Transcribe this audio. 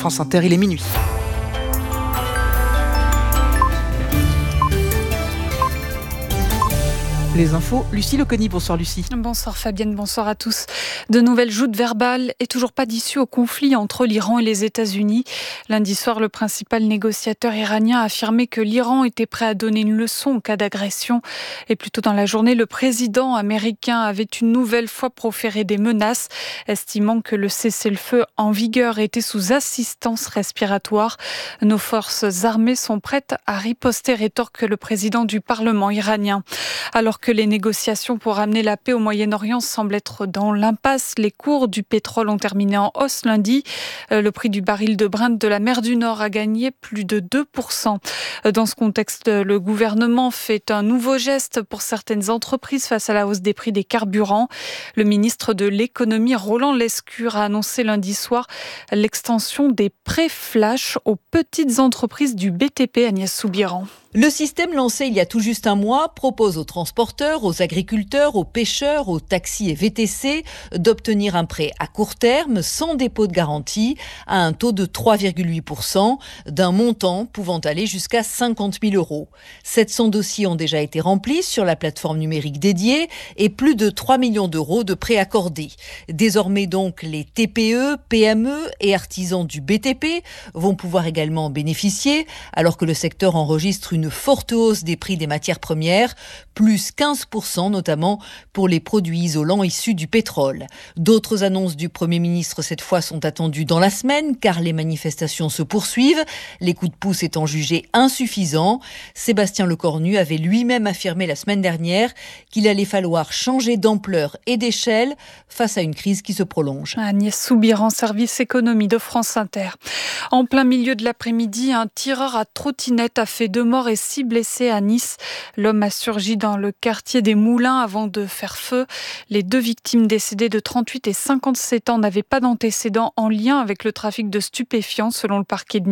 France Inter, il est minuit. Les infos, Lucie Loconi. Bonsoir Lucie. Bonsoir Fabienne, bonsoir à tous. De nouvelles joutes verbales et toujours pas d'issue au conflit entre l'Iran et les États-Unis. Lundi soir, le principal négociateur iranien a affirmé que l'Iran était prêt à donner une leçon en cas d'agression. Et plus tôt dans la journée, le président américain avait une nouvelle fois proféré des menaces, estimant que le cessez-le-feu en vigueur était sous assistance respiratoire. Nos forces armées sont prêtes à riposter, rétorque le président du Parlement iranien. Alors que les négociations pour ramener la paix au Moyen-Orient semblent être dans l'impasse, les cours du pétrole ont terminé en hausse lundi. Le prix du baril de Brent de la mer du Nord a gagné plus de 2%. Dans ce contexte, le gouvernement fait un nouveau geste pour certaines entreprises face à la hausse des prix des carburants. Le ministre de l'économie, Roland Lescure, a annoncé lundi soir l'extension des prêts flash aux petites entreprises du BTP. Agnès Soubiran. Le système lancé il y a tout juste un mois propose aux transporteurs, aux agriculteurs, aux pêcheurs, aux taxis et VTC d'obtenir un prêt à court terme sans dépôt de garantie à un taux de 3,8% d'un montant pouvant aller jusqu'à 50 000 €. 700 dossiers ont déjà été remplis sur la plateforme numérique dédiée et plus de 3 millions d'euros de prêts accordés. Désormais donc, les TPE, PME et artisans du BTP vont pouvoir également en bénéficier alors que le secteur enregistre une forte hausse des prix des matières premières, plus 15% notamment pour les produits isolants issus du pétrole. D'autres annonces du Premier ministre cette fois sont attendues dans la semaine car les manifestations se poursuivent, les coups de pouce étant jugés insuffisants. Sébastien Lecornu avait lui-même affirmé la semaine dernière qu'il allait falloir changer d'ampleur et d'échelle face à une crise qui se prolonge. Agnès Soubiran, service économie de France Inter. En plein milieu de l'après-midi, un tireur à trottinette a fait 2 morts et 6 blessés à Nice. L'homme a surgi dans le quartier des Moulins avant de faire feu. Les 2 victimes décédées de 38 et 57 ans n'avaient pas d'antécédents en lien avec le trafic de stupéfiants selon le parquet de Nice.